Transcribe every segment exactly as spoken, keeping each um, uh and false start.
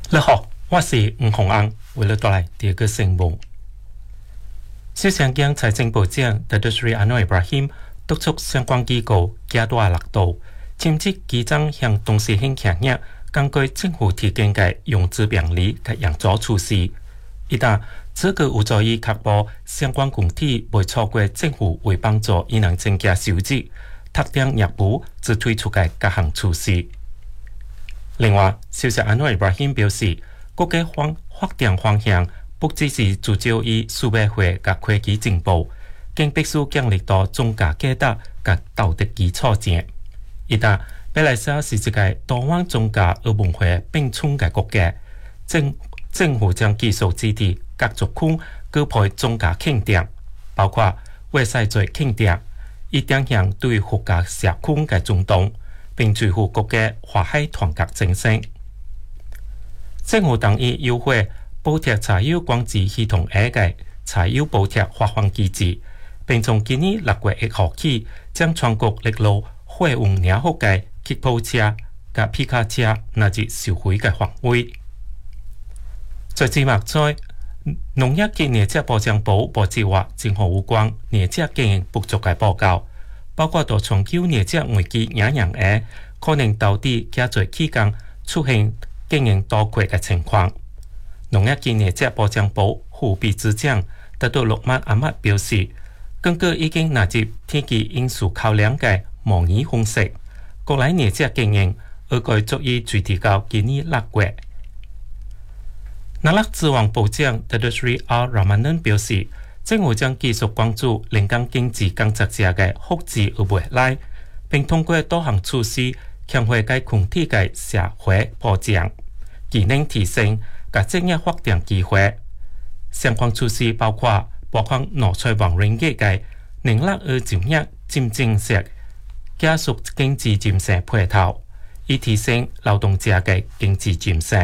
你好，我是吴宏安，为了带来第二个新闻。小香港财政部长 Datuk Seri Anwar Ibrahim 督促相关机构加大力度，禁止基层向董事型企业更改政府提供的融资便利及援助措施。一旦这个有助于确保相关群体未错过政府为帮助伊能增加收入、特定业务只推出的各项措施。另外，消息安诺 Ibrahim 表示，国家方发展方向不只是聚焦于数位化及科技进步，更必须建立到宗教价值及道德基础上。一旦马来西亚是一个多元宗教和文化并存的国家，政政府将继续支持各族群举办宗教庆典，包括为世罪庆典，以展现对佛教社群的尊重，并维护国家和谐团结精神。政府同意优化补贴柴油管制系统下的柴油补贴发放机制，并从今年六月一号起，将全国陆路货运领域的吉普车及皮卡车纳入收费的范围。在节目在农业及业者保障部部计划政府有关业者经营不足的报告，包括到全球业者危机影响下，可能导致加侪期间出现经营倒亏的情况。农业及业者保障部副秘书长达到六万阿麦表示，根据已经纳入天气因素考量的模拟分析，国内业者经营而该足以最提到今年六月。纳勒资源部长 Datuk Seri R Ramanan 表示，政府将继续关注零工经济工作者的福祉和未来，并通过多项措施强化该群体的社会保障、技能提升及职业发展机会。相关措施包括拨款两千万ringgit的能力和就业渐进式加速经济建设配套，以提升劳动者的经济建设。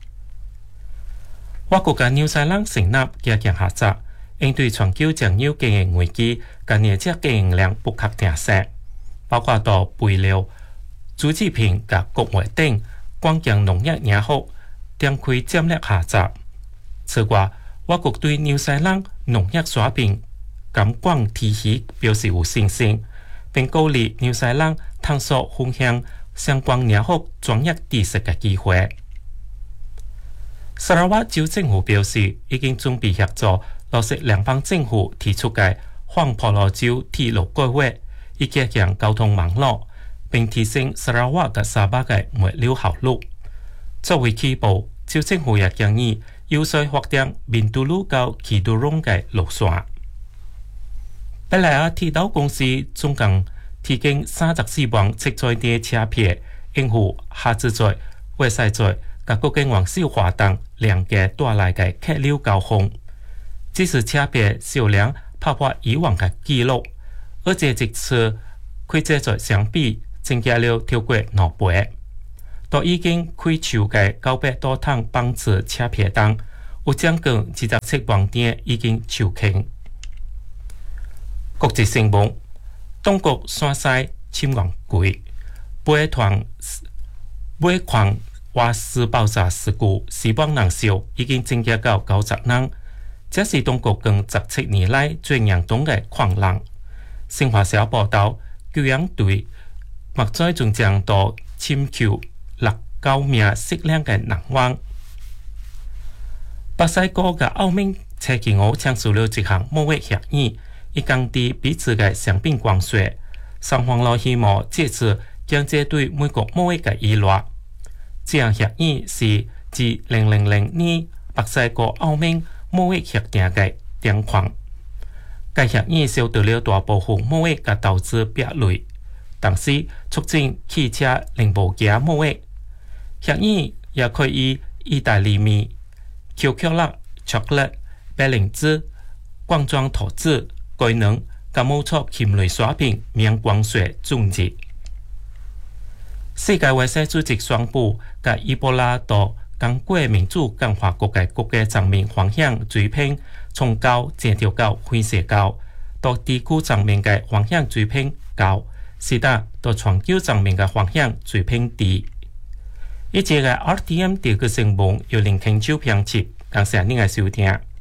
我国家纽西兰成立加强合作，应对全球酱油经营危机及业者经营量不确定性，包括到肥料、主制品及谷物等关键农业领域展开战略合作。此外，我国对纽西兰农业水平监管体系表示有信心，并鼓励纽西兰探索分享相关领域专业知识的机会。沙拉越州政府表示，已经准备协助落实联邦政府提出的环婆罗洲铁路规划，以加强交通网络，并提升沙拉越及沙巴的物流效率。作为起步，州政府也建议优先发展面都鲁到奇都隆的路线。本来啊，铁道公司总共提供三十四万七载的车票，应付下次在为赛在各国的元首活动两个带来的客流高峰。即使车票销量突破以往的纪录，而且这次开这在相比增加了超过两倍。都已经开售的九百多趟班次车票当，有将近二十七万点已经售罄。国际新闻：中国山西深旺贵尾团尾矿瓦斯爆炸事故死亡人数已经增加到九十人，这是中国近十七年来最严重的矿难。新华社报道，救援队目前正将到寻求六九名失联的人亡。巴西哥和澳门星期五签署了一项贸易协议，以降低彼此的商品关税。双方都希望借此降低对美国贸易的依赖。这项协议是自二零零零年巴西哥澳门贸易协定的典范。该协议收到了大部分贸易和投资壁垒，同时促进汽车零部件贸易。协议也可以意大利面、巧克力、chocolate、白灵芝、罐装投资、机能及某错禽类产品免关税准入。世界卫生组织宣布，甲伊波拉到刚果民主共和国的国家层面方向水平从高增调到灰色高，到地区层面的方向水平高，使得到全球层面的方向水平低。 一節嘅 R T M 第二個成本由聆聽招聘節，感謝您嘅收聽。